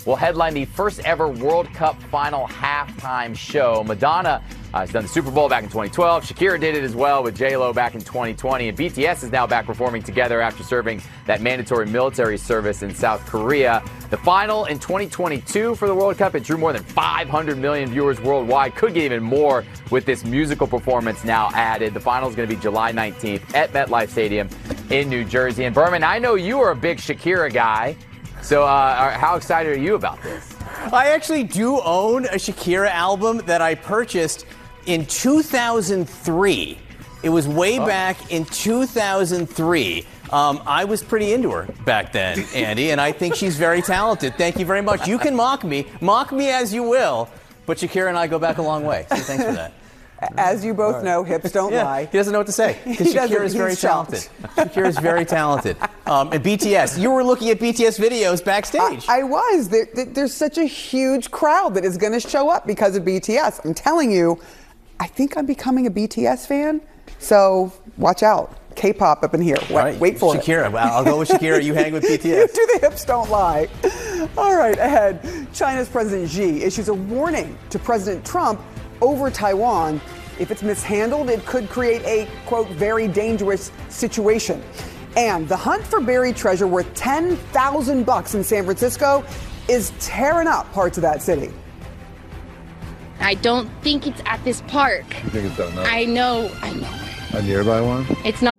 will headline the first ever World Cup final halftime show. Madonna has done the Super Bowl back in 2012. Shakira did it as well with J-Lo back in 2020. And BTS is now back performing together after serving that mandatory military service in South Korea. The final in 2022 for the World Cup, it drew more than 500 million viewers worldwide. Could get even more with this musical performance now added. The final is going to be July 19th at MetLife Stadium in New Jersey. And Berman, I know you are a big Shakira guy. So how excited are you about this? I actually do own a Shakira album that I purchased in 2003. It was way back in 2003. I was pretty into her back then, Andy, and I think she's very talented. Thank you very much. You can mock me as you will, but Shakira and I go back a long way. So thanks for that. As you both know, hips don't lie. He doesn't know what to say because Shakira is very talented. Shakira is very talented. And BTS, you were looking at BTS videos backstage. I was. There's such a huge crowd that is going to show up because of BTS. I'm telling you, I think I'm becoming a BTS fan. So watch out. K-pop up in here. Wait for Shakira. it. Well, I'll go with Shakira. You hang with BTS. You do the hips don't lie. All right, ahead. China's President Xi issues a warning to President Trump over Taiwan. If it's mishandled, it could create a, quote, very dangerous situation. And the hunt for buried treasure worth $10,000 in San Francisco is tearing up parts of that city. I don't think it's at this park. You think it's at another? I know. A nearby one? It's not.